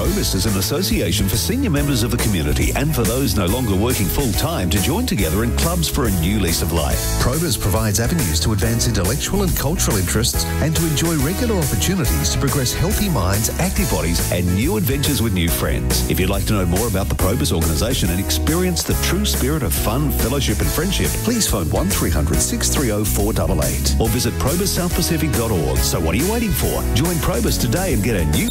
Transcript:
Probus is an association for senior members of the community and for those no longer working full-time to join together in clubs for a new lease of life. Probus provides avenues to advance intellectual and cultural interests and to enjoy regular opportunities to progress healthy minds, active bodies and new adventures with new friends. If you'd like to know more about the Probus organisation and experience the true spirit of fun, fellowship and friendship, please phone 1300 630 488 or visit probussouthpacific.org. So what are you waiting for? Join Probus today and get a new